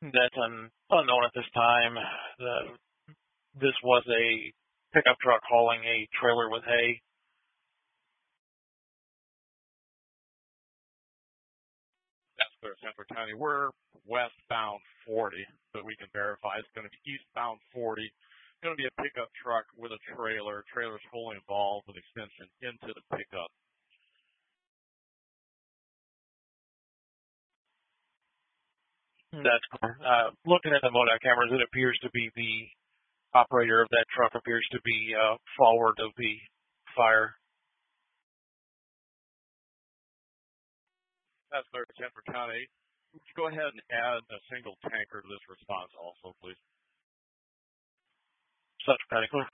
That's unknown at this time. This was a pickup truck hauling a trailer with hay. That's clear, Central County. We're westbound 40, but we can verify it's going to be eastbound 40. It's going to be a pickup truck with a trailer. Trailer's fully involved with extension into the pickup. That's looking at the MODOT cameras, it appears to be the operator of that truck appears to be forward of the fire. That's clear, Central County. Would you go ahead and add a single tanker to this response also, please? Central County clear.